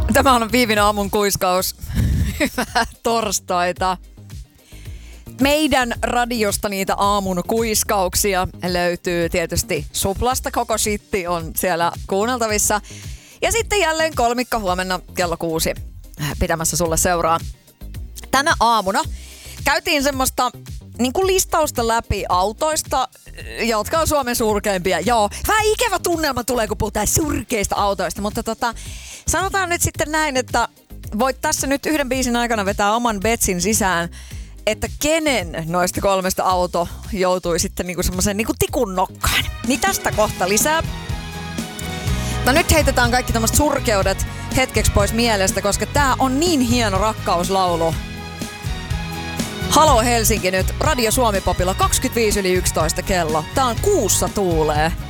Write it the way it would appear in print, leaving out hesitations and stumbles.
Tämä on Viivin aamun kuiskaus. Hyvää torstaita. Meidän radiosta niitä aamun kuiskauksia löytyy tietysti Suplasta. Koko shitti on siellä kuunneltavissa. Ja sitten jälleen kolmikka huomenna kello 6 pitämässä sulle seuraa. Tänä aamuna käytiin semmoista listausta läpi autoista, jotka on Suomen surkeimpia. Joo, vähän ikävä tunnelma tulee, kun puhutaan surkeista autoista, mutta sanotaan nyt sitten näin, että voit tässä nyt yhden biisin aikana vetää oman betsin sisään, että kenen noista kolmesta auto joutui sitten semmoiseen tikun nokkaan. Niin tästä kohta lisää. No nyt heitetään kaikki tämmöiset surkeudet hetkeksi pois mielestä, koska tää on niin hieno rakkauslaulu. Halo Helsinki nyt, Radio Suomi Popilla 25 yli 11 kello. Tää on Kuussa tuulee.